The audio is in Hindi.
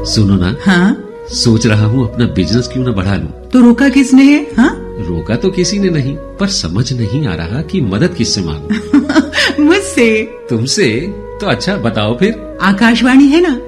सुनो ना। हाँ? सोच रहा हूँ अपना बिजनेस क्यों न बढ़ा लूं। तो रोका किसने है? हाँ? रोका तो किसी ने नहीं, पर समझ नहीं आ रहा कि मदद किससे मांगूं। मुझसे। तुमसे? तो अच्छा बताओ फिर। आकाशवाणी है ना,